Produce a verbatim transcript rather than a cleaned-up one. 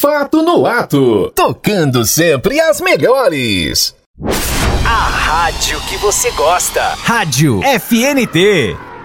Fato no Ato. Tocando sempre as melhores. A rádio que você gosta. Rádio F N T.